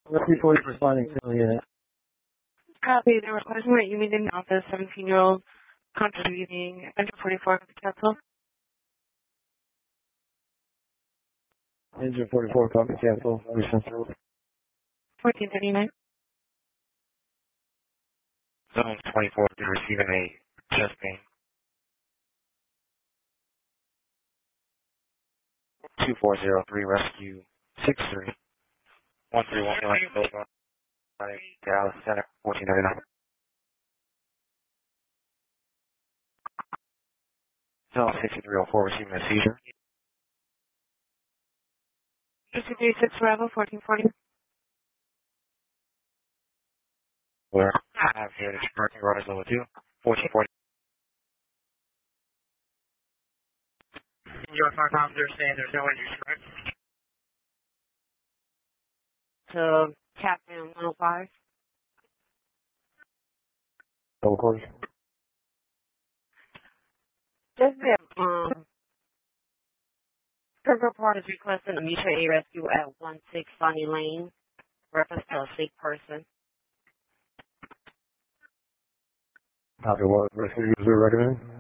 Rescue 40 responding to the unit. Copy. They were requesting that you meet in the office. 17-year-old contributing. Enter 44 copy cancel. Engine 44 copy cancel. Recent. 1439. Zone 24 is receiving a chest pain. 2403 rescue 63 131 Electric Boulevard, Dallas Center 1499. Zone 6304 receiving a seizure. 236 Bravo 1440. Where I have here the parking garage level 2 1440. Your fire officer saying there's no injuries, correct? To Captain 105. Of course. Just that, Purple Part is requesting a mutual aid rescue at 16 Sunny Lane. Reference to a sick person. Copy what rescue user recommend?